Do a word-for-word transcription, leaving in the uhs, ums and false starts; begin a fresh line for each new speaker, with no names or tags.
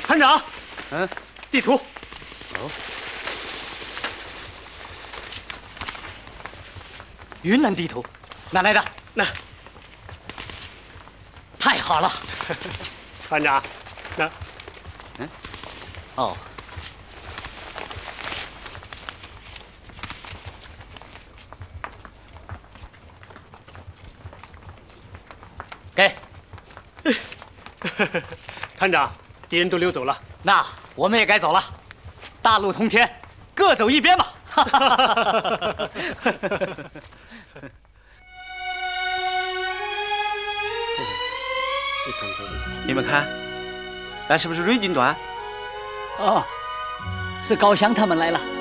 团长，
嗯，
地图。
哦，
云南地图，哪来的？那太好了，
团长，那，
嗯，哦。 给，
团长，敌人都溜走了，
那我们也该走了。大路通天，各走一边吧。
你们看，那是不是瑞金砖？
哦，是高香他们来了。